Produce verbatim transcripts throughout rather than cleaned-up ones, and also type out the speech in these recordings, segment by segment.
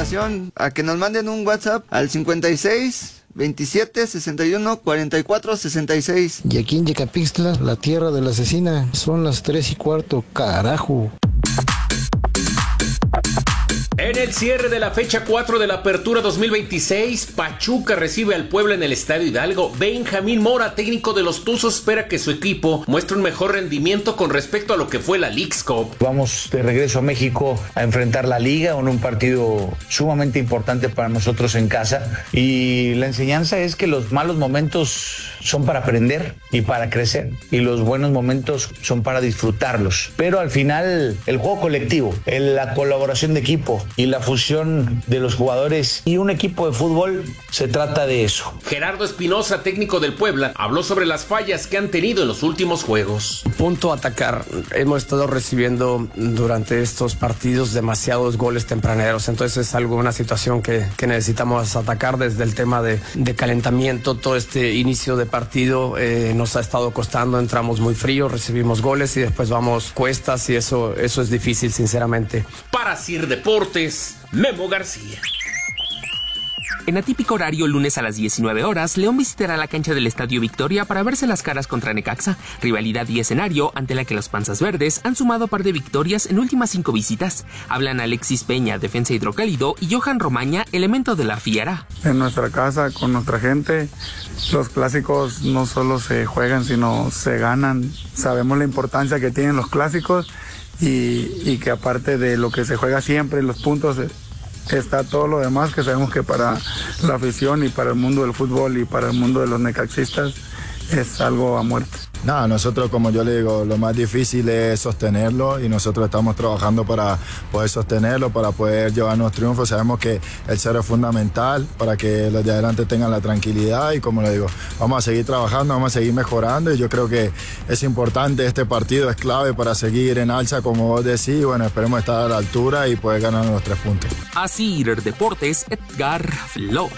calificación, a que nos manden un WhatsApp al cincuenta y seis, veintisiete, sesenta y uno, cuarenta y cuatro, sesenta y seis. Y aquí en Yecapixtla, la tierra de la asesina, son las tres y cuarto, carajo. En el cierre de la fecha cuatro de la Apertura dos mil veintiséis, Pachuca recibe al Puebla en el Estadio Hidalgo. Benjamín Mora, técnico de los Tuzos, espera que su equipo muestre un mejor rendimiento con respecto a lo que fue la Leagues Cup. Vamos de regreso a México a enfrentar la Liga en un partido sumamente importante para nosotros en casa. Y la enseñanza es que los malos momentos son para aprender y para crecer. Y los buenos momentos son para disfrutarlos. Pero al final, el juego colectivo, la colaboración de equipo y la fusión de los jugadores y un equipo de fútbol, se trata de eso. Gerardo Espinosa, técnico del Puebla, habló sobre las fallas que han tenido en los últimos juegos. Punto a atacar. Hemos estado recibiendo durante estos partidos demasiados goles tempraneros, entonces es algo, una situación que, que necesitamos atacar desde el tema de, de calentamiento. Todo este inicio de partido eh, nos ha estado costando, entramos muy fríos, recibimos goles y después vamos cuestas y eso, eso es difícil, sinceramente. Para Sir Deportes, Memo García. En atípico horario, lunes a las diecinueve horas, León visitará la cancha del Estadio Victoria para verse las caras contra Necaxa, rivalidad y escenario ante la que los Panzas Verdes han sumado par de victorias en últimas cinco visitas. Hablan Alexis Peña, defensa hidrocálido, y Johan Romaña, elemento de la Fiera. En nuestra casa, con nuestra gente, los clásicos no solo se juegan, sino se ganan. Sabemos la importancia que tienen los clásicos y, y que aparte de lo que se juega siempre, los puntos, está todo lo demás que sabemos que para la afición y para el mundo del fútbol y para el mundo de los necaxistas es algo a muerte. Nada, nosotros, como yo le digo, lo más difícil es sostenerlo y nosotros estamos trabajando para poder sostenerlo, para poder llevarnos triunfos. Sabemos que el cero es fundamental para que los de adelante tengan la tranquilidad y, como le digo, vamos a seguir trabajando, vamos a seguir mejorando y yo creo que es importante, este partido es clave para seguir en alza, como vos decís. Bueno, esperemos estar a la altura y poder ganar los tres puntos. Así Deportes, Edgar Flores.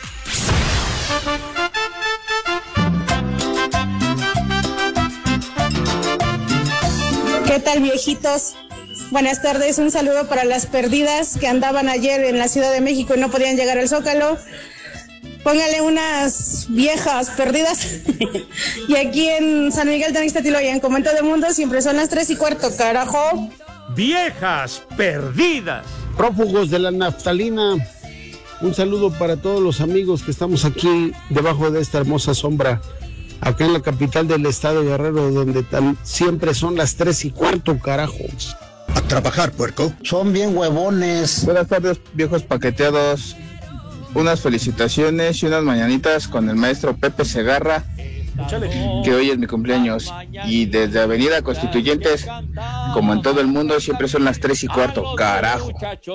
¿Qué tal, viejitos? Buenas tardes, un saludo para las perdidas que andaban ayer en la Ciudad de México y no podían llegar al Zócalo. Póngale unas viejas perdidas. Y aquí en San Miguel de Ixtatiloyan, como en todo el mundo, siempre son las tres y cuarto, carajo. Viejas perdidas. Prófugos de la naftalina, un saludo para todos los amigos que estamos aquí debajo de esta hermosa sombra, acá en la capital del estado de Guerrero, donde tan, siempre son las tres y cuarto, carajo. A trabajar, puerco. Son bien huevones. Buenas tardes, viejos paqueteados. Unas felicitaciones y unas mañanitas con el maestro Pepe Segarra, que hoy es mi cumpleaños. Y desde Avenida Constituyentes, como en todo el mundo, siempre son las tres y cuarto, carajo.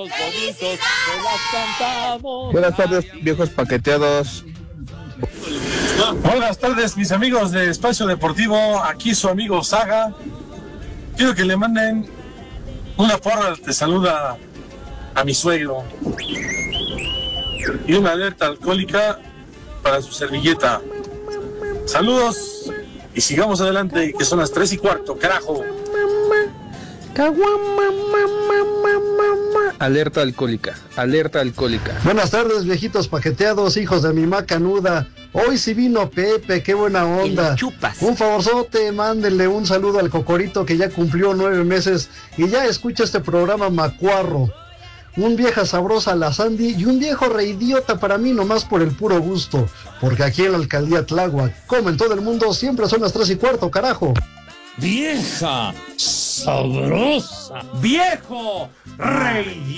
Buenas tardes, viejos paqueteados. Buenas tardes, mis amigos de Espacio Deportivo. Aquí su amigo Saga. Quiero que le manden una porra, te saluda a mi suegro. Y una alerta alcohólica para su servilleta. Saludos y sigamos adelante, que son las tres y cuarto, carajo. Alerta alcohólica, alerta alcohólica. Buenas tardes, viejitos paqueteados, hijos de mi macanuda. Hoy sí vino Pepe, qué buena onda. Un favorzote, mándenle un saludo al Cocorito, que ya cumplió nueve meses y ya escucha este programa macuarro. Un vieja sabrosa la Sandy y un viejo reidiota para mí, nomás por el puro gusto, porque aquí en la alcaldía Tláhuac, como en todo el mundo, siempre son las tres y cuarto, carajo. Vieja sabrosa, viejo reidiota.